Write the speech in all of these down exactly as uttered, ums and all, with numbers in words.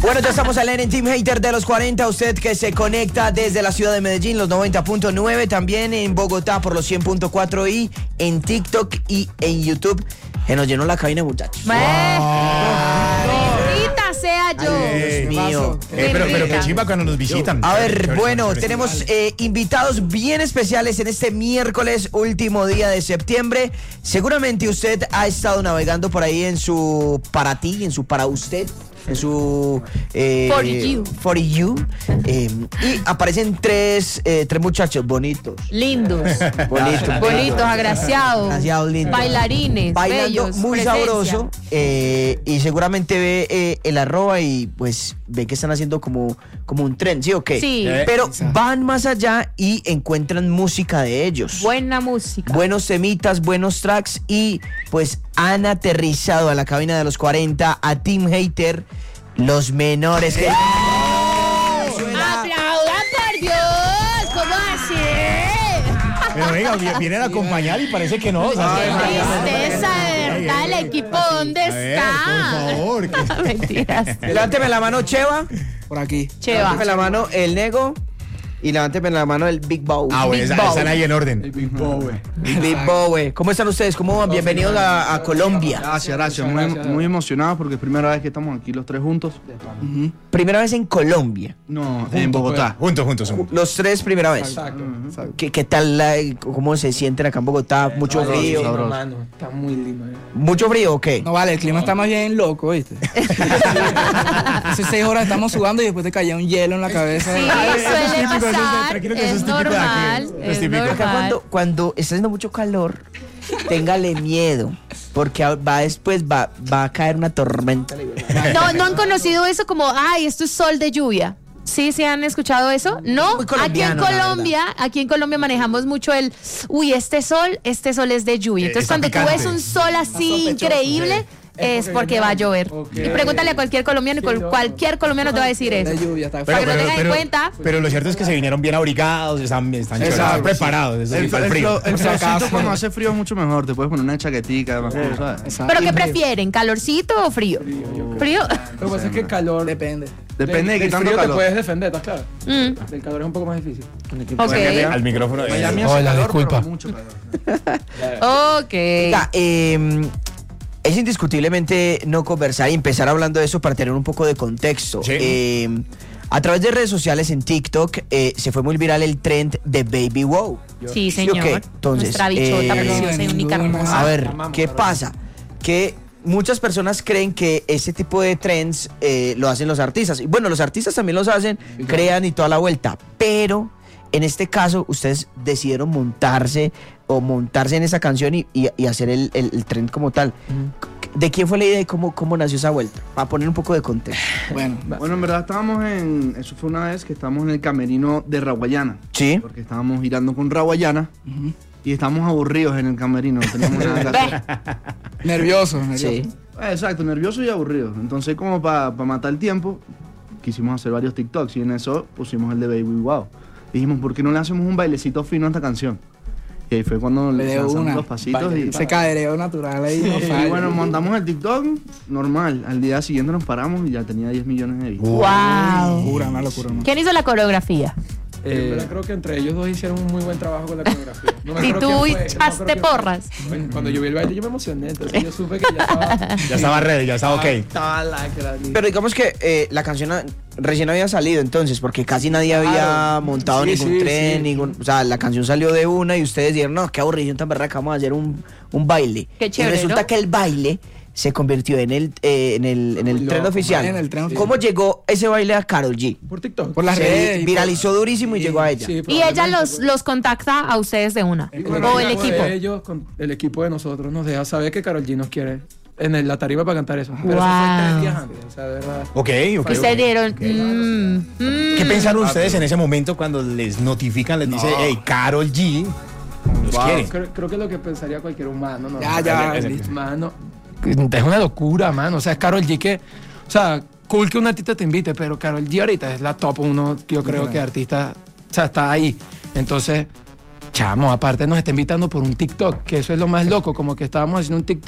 Bueno, ya estamos al aire en Team Hater de los cuarenta. Usted que se conecta desde la ciudad de Medellín, los noventa punto nueve, también en Bogotá por los cien punto cuatro y en TikTok y en YouTube. Se nos llenó la cabina, muchachos. Wow. Bendita sea yo. Ay, Dios mío. Eh, pero, pero qué chimba cuando nos visitan. A ver, bueno, tenemos eh, invitados bien especiales en este miércoles, último día de septiembre. Seguramente usted ha estado navegando por ahí en su para ti, en su para usted. En su eh, For you. For you eh, y aparecen tres, eh, tres muchachos bonitos. Lindos. Bonitos. Bonitos, agraciados. Agraciados, lindos. Bailarines. Bailando bellos, muy presencia. sabroso. Eh, y seguramente ve eh, el arroba y pues ve que están haciendo como, como un tren, ¿sí o qué? Sí. Eh, Pero exacto. van más allá y encuentran música de ellos. Buena música. Buenos temitas, buenos tracks y pues han aterrizado a la cabina de los cuarenta a Team Hater, los menores que... ¡Aplaudan, por Dios! ¿Cómo así? Pero venga, vi- vienen a acompañar y parece que no. o sea, ¡Qué tristeza, de verdad! ¿El equipo dónde a ver, está? por favor. que- Mentiras. Levánteme la mano, Cheva. Por aquí. Cheva. Levánteme la mano, el Nego. Y levánteme la mano, el Big Bow. Ah, bueno, Big esa- Bow. están ahí en orden. Big Bow. Big Bow, güey. ¿Cómo están ustedes? ¿Cómo van? Bienvenidos a, a Colombia. Gracias, gracias. Muy, muy emocionados porque es primera vez que estamos aquí los tres juntos. Ujú. Primera vez en Colombia. No, en Bogotá. Juntos, juntos. somos. Los tres primera vez. Exacto. Exacto. ¿Qué, qué tal, la- cómo se sienten acá en Bogotá? ¿Mucho sabroso, frío? sabroso. Hermano, está muy lindo. eh. ¿Mucho frío o qué? No vale, el clima está más bien loco, ¿viste? Hace seis horas estamos sudando y después te caía un hielo en la cabeza. Sí, Ah, eso es suele típico, eso es- pasar. tranquilo que eso Es es típico de aquí. normal. Eso es Es típico. Acá normal. cuando, cuando está haciendo mucho calor, téngale miedo. Porque va después, va, va a caer una tormenta. No, no han conocido eso como, ay, esto es sol de lluvia. ¿Sí, sí han escuchado eso? No, Muy aquí en colombiano, la Colombia, aquí en Colombia manejamos mucho el, uy, este sol, este sol es de lluvia. Eh, Entonces está cuando tú picante. ves un sol así increíble, es porque va a llover. Ok. Y pregúntale a cualquier colombiano y col- cualquier colombiano te va a decir De eso. lluvia, está Para que lo tengan en cuenta. pero lo cierto es que se vinieron bien abrigados, están, están chéveres, Exacto. están preparados. eso sí, El, para el, el frío. flo- el O sea, flowcito acá- cuando hace frío es mucho mejor. Te puedes poner una chaquetica, además, tú sabes. Exacto. ¿Pero qué prefieren? ¿Calorcito o frío? Frío. Lo que pasa es que el calor. Depende. Depende de del qué tanto frío te calor. puedes defender, ¿estás claro? Mm, Del calor es un poco más difícil. ok. Al micrófono. eh, Miami hace Hola, calor, disculpa. pero mucho calor. Ok. Oiga, eh, es indiscutiblemente no conversar y empezar hablando de eso para tener un poco de contexto. Sí. Eh, a través de redes sociales en TikTok eh, se fue muy viral el trend de Baby Wow. Sí, ¿Sí o señor. qué? Entonces, Nuestra bichota eh, preciosa y única hermosa. A ver, Amamos, ¿qué pero- pasa? Que muchas personas creen que ese tipo de trends eh, lo hacen los artistas. Y bueno, los artistas también los hacen, crean y toda la vuelta. Pero en este caso, ustedes decidieron montarse o montarse en esa canción y, y- y hacer el, el- el trend como tal. ¿De quién fue la idea y cómo, cómo nació esa vuelta? Para poner un poco de contexto. Bueno, Bueno, en verdad estábamos en. Eso fue una vez que estábamos en el camerino de Raguayana. ¿Sí? Porque estábamos girando con Raguayana y estábamos aburridos en el camerino. No teníamos nada que hacer. nervioso, nervioso. Sí. Eh, Exacto, nervioso y aburrido. Entonces, como para matar el tiempo, quisimos hacer varios TikToks y en eso pusimos el de Baby Wow. Dijimos, ¿por qué no le hacemos un bailecito fino a esta canción? Y ahí fue cuando Le le dio lanzamos una. los pasitos y, Ese cadereo natural ahí. no y falla. bueno, montamos el TikTok normal. Al día siguiente nos paramos y ya tenía diez millones de vistas. Wow. Locura, una locura. ¿no? ¿Quién hizo la coreografía? Eh, pero creo que entre ellos dos hicieron un muy buen trabajo con la coreografía. No me Y acuerdo tú quién fue, no me echaste acuerdo quién fue. porras. Bueno, cuando yo vi el baile yo me emocioné, entonces yo supe que ya estaba... Ya estaba ready, ya estaba ok. Estaba la que era linda. Pero digamos que eh, la canción a- recién había salido entonces, porque casi nadie había Claro. montado Sí, ningún sí, tren, sí. ningún, o sea, la canción salió de una y ustedes dijeron, no, qué aburrido tan berraca, vamos a hacer un, un baile. Qué chévere, y resulta ¿no? que el baile se convirtió en el, eh, en el, en el Loco, tren oficial. en el tren oficial. ¿Cómo llegó ese baile a Karol G? Por TikTok. Por las Se redes. y viralizó durísimo y llegó a ella. Sí, Y ella probablemente, los, pues. los contacta a ustedes de una. Con O el equipo equipo. de ellos, con el equipo de nosotros, nos deja saber que Karol G nos quiere en el- la tarima para cantar eso. Pero eso Wow. fue tres días antes, o sea, de verdad. Ok, ok. Y ustedes ok. dieron. mm, mm. ¿Qué pensaron ustedes en ese momento cuando les notifican, les dice, hey, Karol G los Wow. quiere? Creo, creo que es lo que pensaría cualquier humano, ¿no? Ya, ya, Ese- ese- listo. Mano, es una locura, mano. O sea, es Karol G que... O sea, cool que un artista te invite, pero Karol G ahorita es la top uno, yo creo que artista... O sea, está ahí. Entonces, chamo, aparte nos está invitando por un TikTok, que eso es lo más loco. Como que estábamos haciendo un TikTok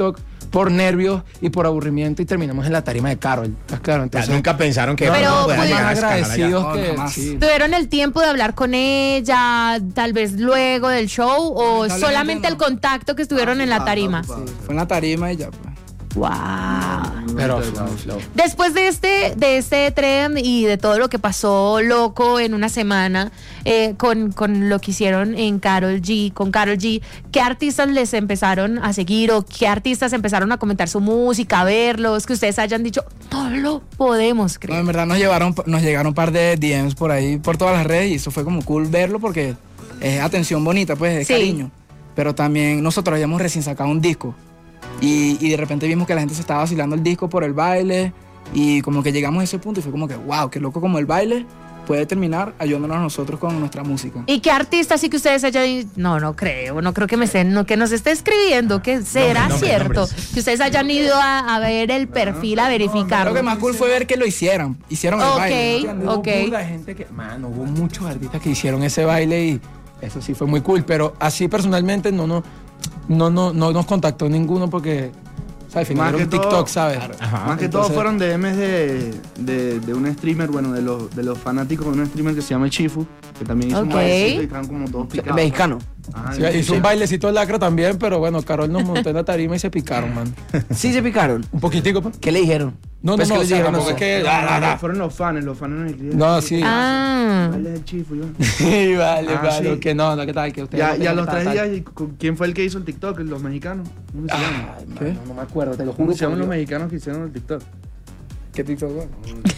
por nervios y por aburrimiento y terminamos en la tarima de Karol. ¿Estás claro? O sea, Entonces, nunca pensaron que Pero, no, pues, llegar a más escalar allá. agradecidos No, que jamás. sí. ¿Tuvieron el tiempo de hablar con ella, tal vez luego del show, o Lamentablemente solamente no. el contacto que estuvieron en la tarima? Sí, fue en la tarima y ya, pues. Wow. Pero fue un flow. Después de este, de este tren y de todo lo que pasó loco en una semana eh, con, con lo que hicieron en Karol G, con Karol G, ¿qué artistas les empezaron a seguir o qué artistas empezaron a comentar su música, a verlos, que ustedes hayan dicho, no lo podemos No, creer? en verdad nos, llevaron, nos llegaron un par de D Ms por ahí, por todas las redes, y eso fue como cool verlo porque es atención bonita, pues, es Sí. cariño. Pero también nosotros habíamos recién sacado un disco y, y de repente vimos que la gente se estaba vacilando el disco por el baile y como que llegamos a ese punto y fue como que, wow, qué loco como el baile puede terminar ayudándonos a nosotros con nuestra música. ¿Y qué artistas sí que ustedes hayan dicho, no, no creo, no creo que me estén, no, que nos esté escribiendo, que será nombres, cierto, nombres. que ustedes hayan ido a, a ver el perfil, a verificarlo? Lo que más cool fue ver que lo hicieron, hicieron el Ok. baile. Hubo Ok. burda de gente que, mano, hubo muchos artistas que hicieron ese baile y eso sí fue muy cool, pero así personalmente no, no, no, no, no nos contactó ninguno porque, o sea, al final Más era que un todo- TikTok, ¿sabes? Ajá. Más que todo Entonces- fueron D Ms de, de, de un streamer, bueno, de los, de los fanáticos de un streamer que se llama Chifu, que también hizo Ok. un bailecito y estaban como todos picados. Mexicano. Ajá, Sí, y- hizo un bailecito de lacra también, pero bueno, Karol nos montó en la tarima y se picaron, man. Sí se picaron. Un poquitico, pues. ¿Qué le dijeron? No, no, Pues, no, ¿qué o le sea, dijeron? tampoco No es sé. que... No, ah, ah, no, ah. fueron los fans, los fans nos escribieron. No, sí. Ah. Baile del Chifu, yo. Sí, vale, Ah, vale, sí. que no, no, ¿qué tal? Que ustedes Ya, no y a tengan los que tres tal, días, tal. ¿y cu- ¿quién fue el que hizo el TikTok? ¿Los mexicanos? ¿Cómo se llaman? Ay, ¿Qué? mano, no me acuerdo, te lo ¿Cómo juro. se llaman por los Dios. mexicanos que hicieron el TikTok? ¿Qué TikTok fue?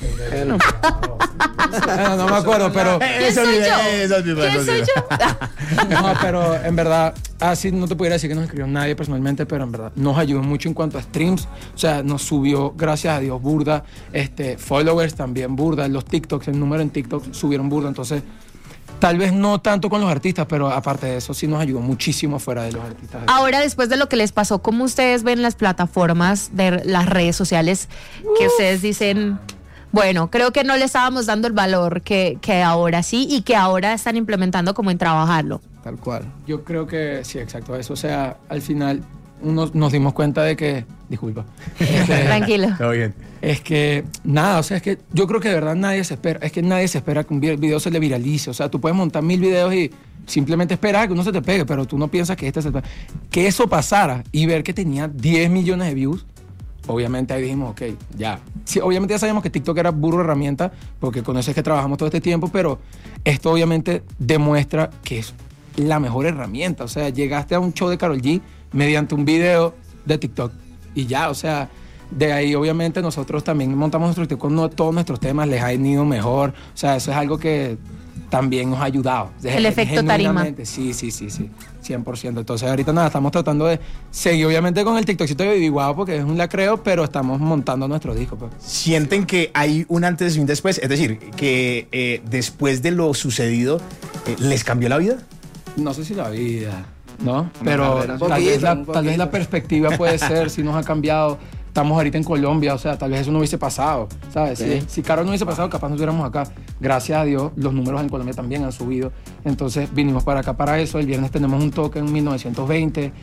Bueno, no me acuerdo, pero... ¿Quién soy yo? Eso mismo, ¿Quién eso soy mismo. yo? No, pero en verdad, así no te pudiera decir que nos escribió nadie personalmente, pero en verdad nos ayudó mucho en cuanto a streams. O sea, nos subió, gracias a Dios, burda. Este, followers también burda. Los TikToks, el número en TikTok subieron burda. Entonces, tal vez no tanto con los artistas, pero aparte de eso, sí nos ayudó muchísimo fuera de los artistas. Ahora, después de lo que les pasó, ¿cómo ustedes ven las plataformas de las redes sociales que ustedes dicen, bueno, creo que no le estábamos dando el valor que, que ahora sí y que ahora están implementando como en trabajarlo? Tal cual. Yo creo que sí, exacto. Eso, o sea, al final uno, nos dimos cuenta de que... Disculpa. Este, Tranquilo. Todo bien. Es que, nada, o sea, es que yo creo que de verdad nadie se espera, es que nadie se espera que un vi- video se le viralice, o sea, tú puedes montar mil videos y simplemente esperar que uno se te pegue, pero tú no piensas que este se te pegue. Que eso pasara y ver que tenía diez millones de views, obviamente ahí dijimos, ok, ya. Sí, obviamente ya sabíamos que TikTok era burro herramienta, porque con eso es que trabajamos todo este tiempo, pero esto obviamente demuestra que es la mejor herramienta, o sea, llegaste a un show de Karol G mediante un video de TikTok y ya, o sea... De ahí, obviamente, nosotros también montamos nuestro TikTok con no- todos nuestros temas, les ha ido mejor. O sea, eso es algo que también nos ha ayudado. El efecto tarima. Genuinamente, Sí, sí, sí, sí. cien por ciento. Entonces, ahorita nada, estamos tratando de seguir, obviamente, con el TikTokcito de Baby Guau, porque es un lacreo, pero estamos montando nuestro disco. Pues. ¿Sienten que hay un antes y un después? Es decir, que eh, después de lo sucedido, eh, ¿les cambió la vida? No sé si la vida, ¿no? Pero carrera, tal, sí. vez la, Un tal vez la poquito. perspectiva puede ser, si nos ha cambiado. Estamos ahorita en Colombia, o sea, tal vez eso no hubiese pasado, ¿sabes? Ok. Si, si Karol no hubiese pasado, capaz no estuviéramos acá. Gracias a Dios, los números en Colombia también han subido. Entonces, vinimos para acá para eso. El viernes tenemos un toque en mil novecientos veinte.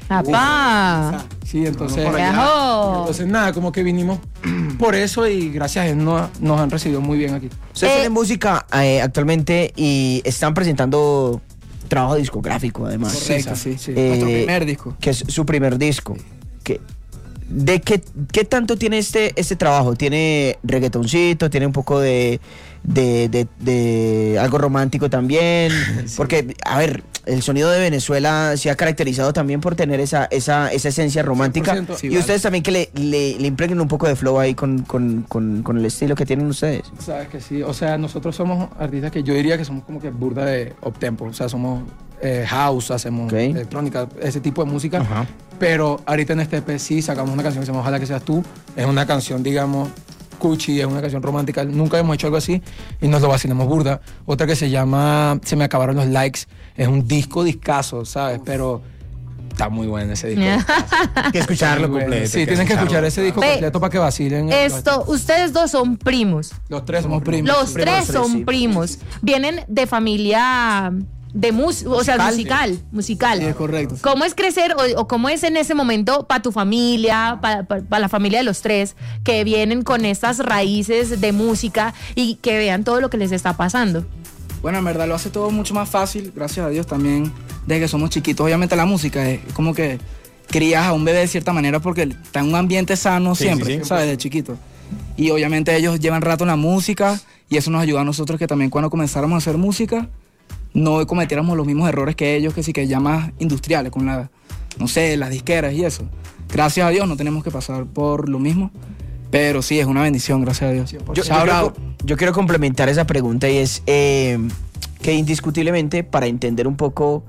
¡Papá! Sí, entonces... Vamos por allá. ¡Viajó! Entonces, nada, como que vinimos por eso y gracias a Dios nos, nos han recibido muy bien aquí. Ustedes Eh, tienen música eh, actualmente y están presentando trabajo discográfico, además. Correcto, sí. sí. Eh, Nuestro primer disco. Que es su primer disco. Que, ¿De qué, qué tanto tiene este, este trabajo? ¿Tiene reggaetoncito? ¿Tiene un poco de, de, de- de algo romántico también? Porque, a ver, el sonido de Venezuela se ha caracterizado también por tener esa, esa, esa esencia romántica. cien por ciento. Y Sí, vale. ustedes también que le, le, le impregnen un poco de flow ahí con, con, con, con el estilo que tienen ustedes. Sabes que sí, o sea, nosotros somos artistas que yo diría que somos como que burda de uptempo, o sea, somos eh, house, hacemos Ok. electrónica, ese tipo de música, Ajá. pero ahorita en este E P sí sacamos una canción que se llama Ojalá que seas tú, es una canción, digamos, cuchi, es una canción romántica, nunca hemos hecho algo así y nos lo vacilamos burda. Otra que se llama Se me acabaron los likes, es un disco discazo, ¿sabes? Pero está muy bueno ese disco. Hay que escucharlo Muy bueno. completo. Sí, tienen que escuchar ese disco Ve, completo para que vacilen. Esto, ustedes dos son primos. Los tres somos Somos primos. Los primos, tres tres, son sí. primos. Vienen de familia de mus o sea, musical, musical. Sí, es correcto. ¿Cómo es crecer o, o cómo es en ese momento para tu familia, para pa, pa la familia de los tres, que vienen con estas raíces de música y que vean todo lo que les está pasando? Bueno, en verdad lo hace todo mucho más fácil, gracias a Dios también, desde que somos chiquitos. Obviamente la música es como que crías a un bebé de cierta manera porque está en un ambiente sano Sí, siempre, sí, sí. ¿sabes? De chiquito. Y obviamente ellos llevan rato en la música y eso nos ayuda a nosotros que también cuando comenzáramos a hacer música no cometiéramos los mismos errores que ellos, que sí que ya más industriales, con la, no sé, las disqueras y eso. Gracias a Dios no tenemos que pasar por lo mismo, pero sí, es una bendición, gracias a Dios. Yo, yo, quiero, yo quiero complementar esa pregunta y es eh, que indiscutiblemente para entender un poco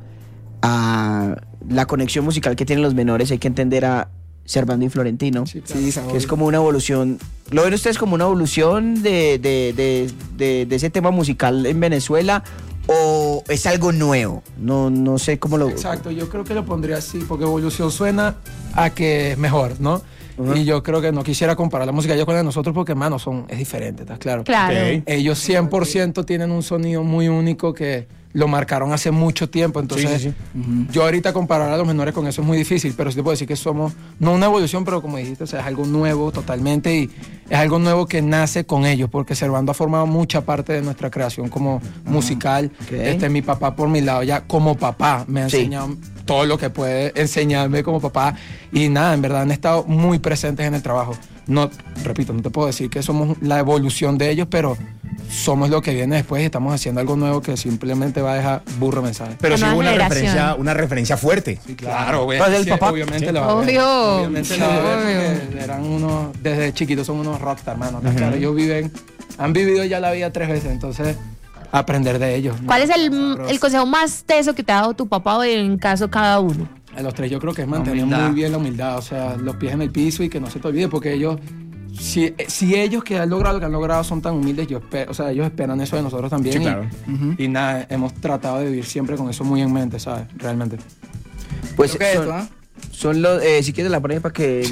a la conexión musical que tienen los menores hay que entender a Servando y Florentino, Sí, sí, que es como una evolución. ¿Lo ven ustedes como una evolución de, de, de, de, de ese tema musical en Venezuela o es algo nuevo? No, no sé cómo lo... Exacto, yo creo que lo pondría así, porque evolución suena a que es mejor, ¿no? Uh-huh. Y yo creo que no quisiera comparar la música de ellos con la de nosotros porque, mano, son, es diferente, ¿estás claro? Claro. Ok. Ellos cien por ciento tienen un sonido muy único que lo marcaron hace mucho tiempo, entonces Sí, sí, Uh-huh. yo ahorita comparar a los menores con eso es muy difícil, pero sí te puedo decir que somos, no una evolución, pero como dijiste, o sea, es algo nuevo totalmente y es algo nuevo que nace con ellos, porque Servando ha formado mucha parte de nuestra creación como musical. Okay. Este, mi papá por mi lado ya como papá me ha Sí. enseñado todo lo que puede enseñarme como papá y nada, en verdad han estado muy presentes en el trabajo. No, repito, no te puedo decir que somos la evolución de ellos, pero somos lo que viene después y estamos haciendo algo nuevo que simplemente va a dejar burro mensaje. Pero sí Una hubo una generación. referencia, una referencia fuerte. Sí, claro, güey. ¿Vas del Sí, papá? Obviamente Sí. lo va a ver. Obvio. Obviamente lo va a ver Obvio. porque eran unos, desde chiquitos son unos rockstar, hermano. ¿Estás claro? Ellos viven, han vivido ya la vida tres veces, entonces aprender de ellos. ¿no? ¿Cuál es el, el consejo más teso que te ha dado tu papá o en caso cada uno? A los tres yo creo que es mantener humildad. muy bien la humildad, o sea, los pies en el piso y que no se te olvide, porque ellos, si, si ellos que han logrado lo que han logrado son tan humildes, yo espero, o sea, ellos esperan eso de nosotros también. Sí, y, claro. Uh-huh. y nada, hemos tratado de vivir siempre con eso muy en mente, ¿sabes? Realmente. Pues Creo que son, esto, ¿ah? son los... Eh, si quieres la pones para que...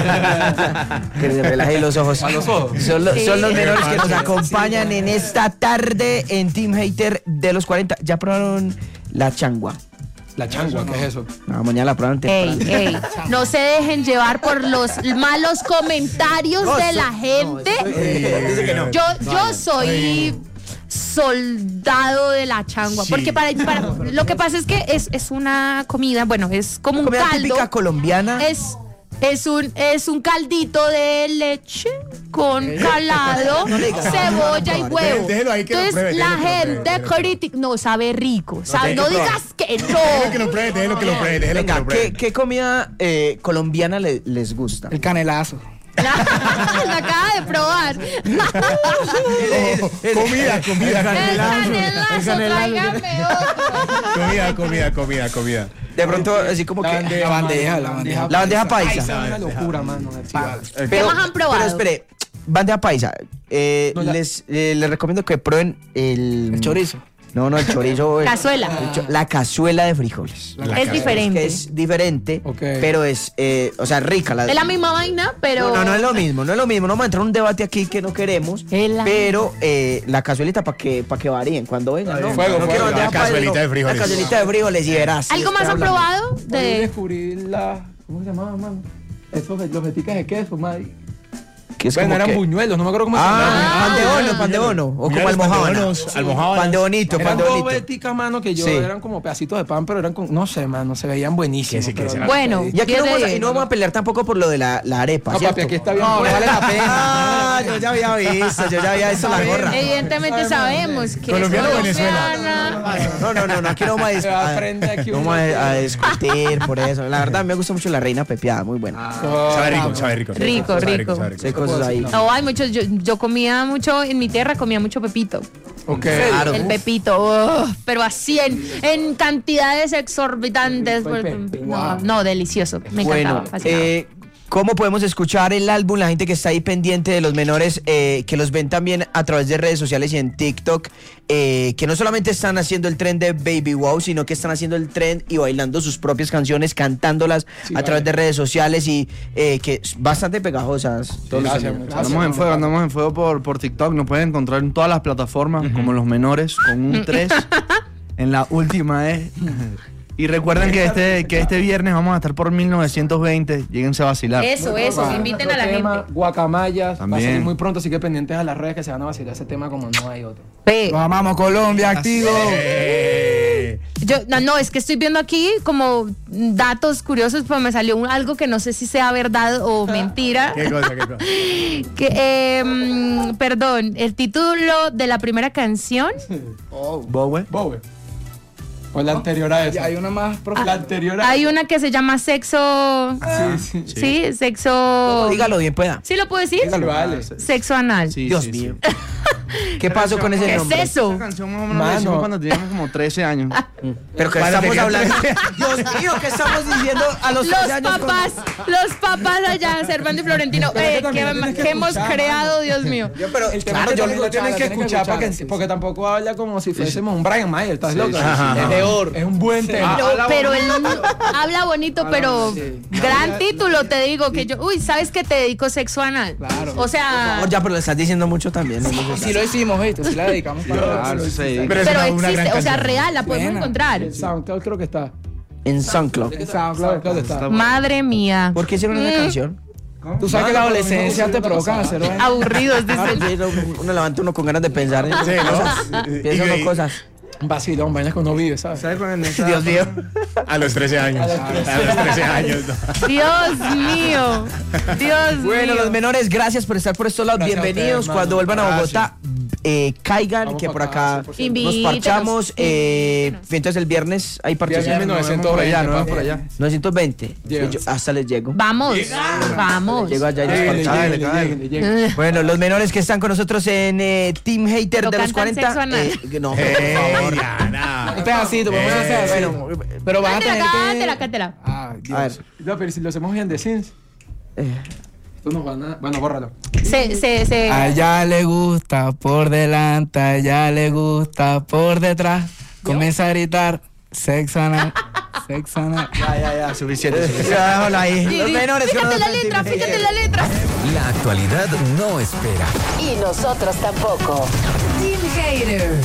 que se relaje los ojos. ¿A los ojos? Son, lo- Sí. son los menores que nos Sí, acompañan en esta tarde en Team Hater de los cuarenta. ¿Ya probaron la changua? La changua, ¿qué es eso? No, mañana la prueban Ey, temprano. ey, no se dejen llevar por los malos comentarios No, de eso- la gente. no, eso- eh, dice que no. Yo, yo soy soldado de la changua. Sí. Porque para, para- lo que pasa es que es, es una comida, bueno, es como un Comida caldo. típica colombiana. Es, es, un, es un caldito de leche con calado, No le digas. cebolla y No, huevo. déjelo ahí que lo Entonces pruebe, la déjelo que lo pruebe, gente déjelo que lo critica. No, sabe rico. sabe- déjelo no que lo digas que Déjelo que no. lo pruebe, déjelo que lo pruebe, déjelo que Venga, lo pruebe. ¿qué, qué comida eh, colombiana le- les gusta? El canelazo. La, la acaba de probar. Oh, comida, comida, El comida. canelazo, tráigame otro. Comida, comida, comida, comida. De pronto, así como La que... bandeja, La bandeja, la bandeja. La bandeja paisa. Ay, esa es una locura, mano. Sí, vale. Pero, más han probado? Pero espere, bandeja paisa. Eh, No, la- les, eh, les recomiendo que prueben el... El chorizo. No, no, el chorizo. el- Cazuela. el cho- la cazuela de frijoles. La Es cazuela. diferente. Que es diferente, Ok. pero es, eh, o sea, rica. La, Es la misma vaina, pero. No, no, no es lo mismo, no es lo mismo. No vamos a entrar en un debate aquí que no queremos. Es la- Pero eh, la cazuelita para que, pa que varíen cuando vengan. ¿no? Fuego, no fuego. quiero La bandeja paisa, cazuelita no. de frijoles. La cazuelita de frijoles y verás. sí, ¿Algo más estoy han hablando. probado? Hoy De... descubrí la... ¿Cómo se llamaba, mano? Esos, los beticas de queso, madre. Que es Bueno, como eran que- buñuelos, no me acuerdo cómo se Ah, llamaban. pan de bono, pan de bono. O como Mira los almojábana. pandeonos, almojábanas. Pan de bonito, pan Eran de dos bonito. beticas, mano, que yo Sí. eran como pedacitos de pan, pero eran con, no sé, mano, se veían buenísimos. Que sí, que pero sí. no- Bueno. Y aquí no diez de vamos, a, diez. y no vamos a pelear tampoco por lo de la, la arepa, No, ¿cierto? papi, aquí está bien. No, pues. vale la pena. Ah, yo ya había visto, yo ya había visto la gorra. Evidentemente sabemos que Colombiano es o Venezuela. colombiana. No, no, no, no, aquí no vamos a, dis- Se va a aprender aquí no un vamos a, montón. a discutir por eso. La verdad, me gusta mucho la reina pepiada, muy buena. Sabe rico, sabe rico. Rico, Sabe rico. sabe Hay cosas ahí. No, hay muchos. Yo, yo comía mucho, en mi tierra comía mucho pepito. Ok. Claro. El pepito, oh, pero así en, en cantidades exorbitantes. Fue pepe. No, Wow. no, delicioso. Me encantaba. Bueno, fascinaba. eh, ¿cómo podemos escuchar el álbum? La gente que está ahí pendiente de los menores, eh, que los ven también a través de redes sociales y en TikTok, eh, que no solamente están haciendo el trend de Baby Wow, sino que están haciendo el trend y bailando sus propias canciones, cantándolas Sí, a través vale. de redes sociales y eh, que es bastante pegajosas. Todos los Gracias, años. gracias. Andamos en fuego, andamos en fuego por, por TikTok. Nos pueden encontrar en todas las plataformas, como Los Menores, con un tres. En la última vez. Y recuerden que este, que este viernes vamos a estar por mil novecientos veinte. Lléguense a vacilar. Eso, eso, Va, inviten a otro la tema, gente. Guacamayas, va a También. salir muy pronto, así que pendientes a las redes que se van a vacilar ese tema como no hay otro. Ve, Los amamos, Colombia, activo. Eh, yo, no, no, es que estoy viendo aquí como datos curiosos, pues me salió un- algo que no sé si sea verdad o mentira. ¿Qué cosa, qué cosa? Que, eh, mm, perdón, el título de la primera canción. Bowie. Bowie. O la anterior a Y esa. hay una más La profunda. anterior a Hay una que se llama Sexo. Sí, sí. Sí, sexo. Dígalo bien, pueda. ¿Sí lo puedo decir? Dígalo, vale. Sexo anal. Sí, Dios sí, mío. sí. ¿Qué pasó con ese ¿Qué es nombre? eso? Esa canción más o menos la Mano. hicimos cuando teníamos como trece años. Pero que Vale, estamos tenía- hablando. Dios mío, ¿qué estamos diciendo a los Los trece años con- papás, los papás allá, Servando y Florentino. Pero es que Eh, también ¿qué, lo tienes que qué hemos escuchar, creado, Dios mío? Yo, pero el tema claro, que yo también lo lo tienes que escuchar porque, sí. porque tampoco habla como si fuésemos un Brian Mayer, ¿estás Sí, loco? sí, sí. Es peor. Es un buen tema. No, habla pero bonito. él no- habla bonito, pero sí. gran título, te digo que yo, uy, ¿sabes que te dedico sexo anal? Claro. O sea, Oh, ya, pero le estás diciendo mucho también. ¿no? Y sí lo hicimos, ¿viste? Sí la dedicamos para Claro, sí. Pero es pero una, una gran existe, o sea, canción. real, la podemos Buena. encontrar. En SoundCloud creo que está. En SoundCloud. En SoundCloud creo que está. Madre mía. ¿Por qué hicieron esa Mm. canción? Tú sabes que la adolescencia te provoca hacer vainas. Aburridos, Ah, dicen. pues, uno, uno levanta uno con ganas de pensar en Sí, ¿no? cosas. Y- Piensa uno y- cosas. Un vacilón, vainas que uno vive, ¿sabes? ¿Sabes cuál es esa? Dios mío. A los trece años. A los trece años. ¿no? Dios mío. Dios Bueno, mío. los menores, gracias por estar por estos lados. Gracias a Bienvenidos. ustedes, Cuando mano. vuelvan a Gracias. Bogotá, eh, caigan, Vamos que pa' por acá, acá cien por ciento. nos Invítenos, parchamos. Eh, invítenos. entonces el viernes hay Viernes participación. mil novecientos por allá, veinte, no papi. por allá. novecientos veinte. Llega. Yo hasta les llego. Vamos, vamos. Llego allá y nos Lléguenle, parchamos. lléguenle, lléguenle, lléguenle. Bueno, los menores que están con nosotros en eh, Team Hater Pero de los cantan cuarenta. sexo anal. eh, que no, pero Eh, por favor. ya, nada. Un pedacito, podemos hacer así. Bueno, Pero van a Cántela, tener que... cántela, cántela. Ah, Dios. a ver. No, pero si lo hacemos bien de Sims, eh, esto nos van a... Bueno, bórralo. Se, se, se. A ella le gusta por delante, a ella le gusta por detrás. Comienza a gritar, sexo anal, sexo anal. Ya, ya, ya, suficiente. suficiente. ya, déjalo ahí. Sí, Los sí. menores con Fíjate la nosotros en letra, Team fíjate Hater. la letra. La actualidad no espera. Y nosotros tampoco. Team Hater.